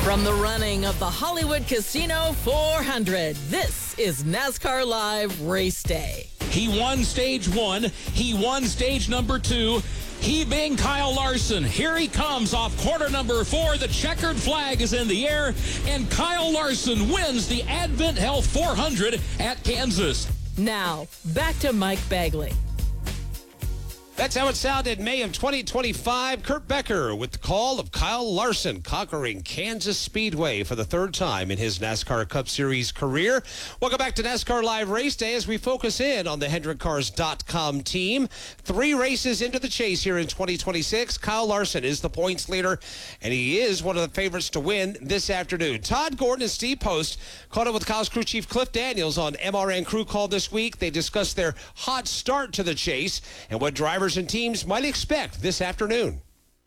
From the running of the Hollywood Casino 400, this is NASCAR Live Race Day. He won stage one. He won stage number two. He being Kyle Larson. Here he comes off corner number 4. The checkered flag is in the air, and Kyle Larson wins the Advent Health 400 at Kansas. Now, back to Mike Bagley. That's how it sounded May of 2025. Kurt Becker with the call of Kyle Larson conquering Kansas Speedway for the third time in his NASCAR Cup Series career. Welcome back to NASCAR Live Race Day as we focus in on the HendrickCars.com team. 3 races into the chase here in 2026. Kyle Larson is the points leader, and he is one of the favorites to win this afternoon. Todd Gordon and Steve Post caught up with Kyle's crew chief Cliff Daniels on MRN Crew Call this week. They discussed their hot start to the chase and what drivers and teams might expect this afternoon.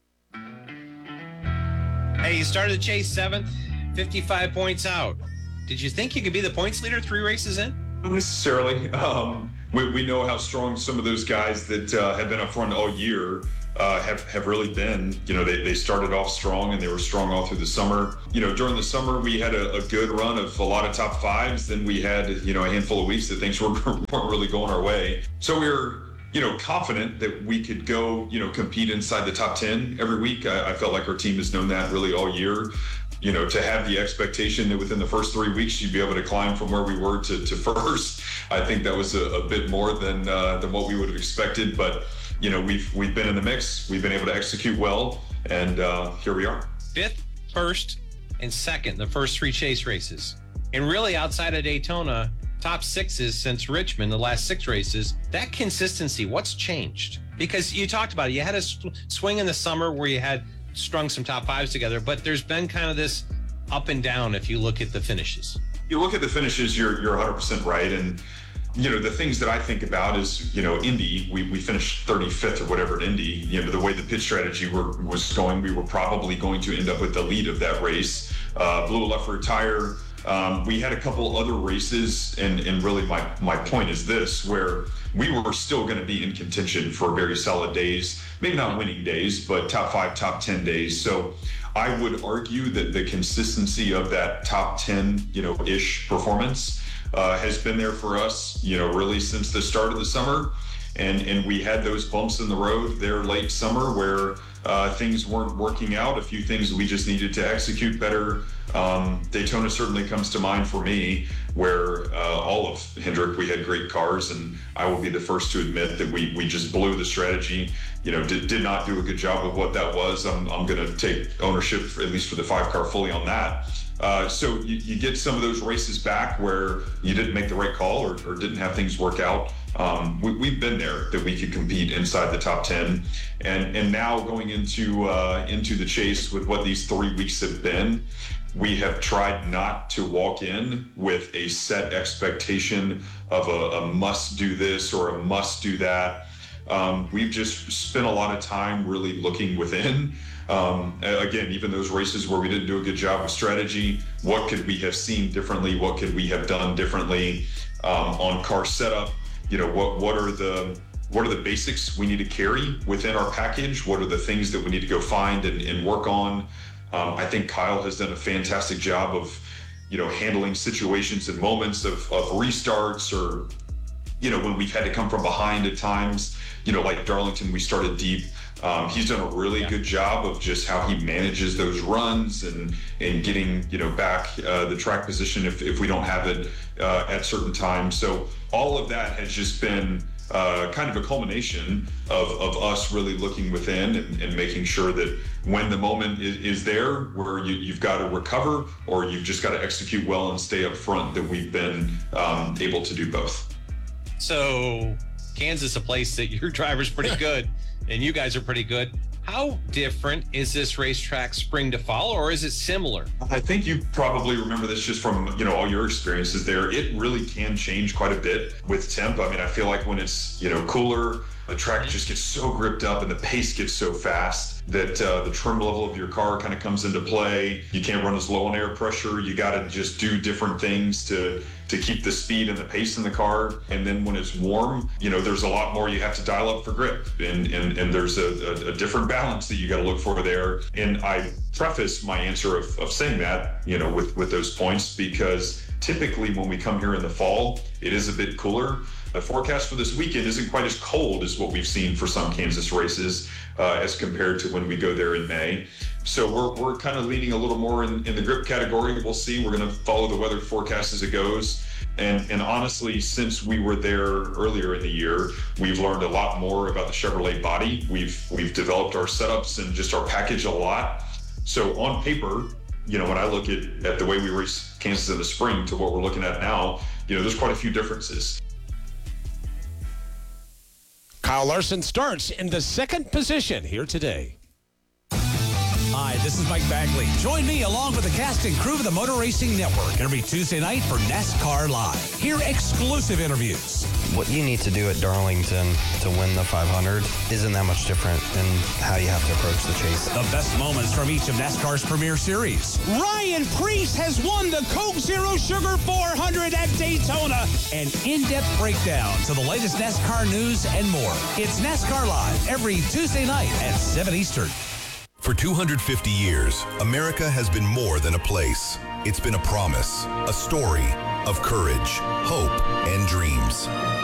Hey, you started the chase 7th, 55 points out. Did you think you could be the points leader 3 races in? Not necessarily. We know how strong some of those guys that have been up front all year have really been. You know, they started off strong and they were strong all through the summer. You know, during the summer we had a good run of a lot of top 5s. Then we had, you know, a handful of weeks that things weren't really going our way. So we were, you know, confident that we could go, you know, compete inside the top 10 every week. I felt like our team has known that really all year. You know, to have the expectation that within the first 3 weeks you'd be able to climb from where we were to first, I think that was a bit more than what we would have expected. But, you know, we've been in the mix. We've been able to execute well, and here we are. 5th, 1st, and 2nd, the first 3 chase races. And really outside of Daytona, top 6s since Richmond, the last 6 races. That consistency, what's changed? Because you talked about it. You had a swing in the summer where you had strung some top 5s together, but there's been kind of this up and down if you look at the finishes. You look at the finishes, you're 100% right. And, you know, the things that I think about is, you know, Indy, we finished 35th or whatever at Indy. You know, the way the pit strategy was going, we were probably going to end up with the lead of that race. Blew a left rear tire. We had a couple other races, and really my point is this, where we were still going to be in contention for very solid days, maybe not winning days, but top 5, top 10 days. So I would argue that the consistency of that top 10, you know, ish performance has been there for us, you know, really since the start of the summer. And we had those bumps in the road there late summer where things weren't working out, a few things we just needed to execute better. Daytona certainly comes to mind for me, where all of Hendrick, we had great cars, and I will be the first to admit that we just blew the strategy, you know, did not do a good job of what that was. I'm going to take ownership, at least for the 5-car, fully on that. So you get some of those races back where you didn't make the right call or didn't have things work out. We've been there, that we could compete inside the top 10, and now going into the chase with what these 3 weeks have been, we have tried not to walk in with a set expectation of a must do this or a must do that. We've just spent a lot of time really looking within. Again, even those races where we didn't do a good job with strategy, what could we have seen differently? What could we have done differently on car setup? You know, what are the basics we need to carry within our package? What are the things that we need to go find and work on? I think Kyle has done a fantastic job of, you know, handling situations and moments of restarts, or, you know, when we've had to come from behind at times, you know, like Darlington, we started deep. He's done a really good job of just how he manages those runs and getting, you know, back the track position if we don't have it at certain times. So all of that has just been kind of a culmination of us really looking within and making sure that when the moment is there where you've got to recover or you've just got to execute well and stay up front, that we've been able to do both. So Kansas, a place that your driver's pretty good and you guys are pretty good. How different is this racetrack spring to fall, or is it similar? I think you probably remember this just from, you know, all your experiences there. It really can change quite a bit with temp. I mean, I feel like when it's, you know, cooler, the track just gets so gripped up and the pace gets so fast. that the trim level of your car kind of comes into play. You can't run as low on air pressure. You got to just do different things to keep the speed and the pace in the car. And then when it's warm, there's a lot more you have to dial up for grip. And there's a different balance that you got to look for there. And I preface my answer of saying that, with those points, because typically when we come here in the fall, it is a bit cooler. The forecast for this weekend isn't quite as cold as what we've seen for some Kansas races as compared to when we go there in May. So we're kind of leaning a little more in the grip category. We'll see. We're going to follow the weather forecast as it goes. And honestly, since we were there earlier in the year, we've learned a lot more about the Chevrolet body. We've developed our setups and just our package a lot. So on paper, when I look at the way we race Kansas in the spring to what we're looking at now, there's quite a few differences. Kyle Larson starts in the second position here today. Hi, this is Mike Bagley. Join me along with the cast and crew of the Motor Racing Network every Tuesday night for NASCAR Live. Hear exclusive interviews. What you need to do at Darlington to win the 500 isn't that much different than how you have to approach the chase. The best moments from each of NASCAR's premier series. Ryan Preece has won the Coke Zero Sugar 400 at Daytona. An in-depth breakdown to the latest NASCAR news and more. It's NASCAR Live every Tuesday night at 7 Eastern. For 250 years, America has been more than a place. It's been a promise, a story of courage, hope, and dreams.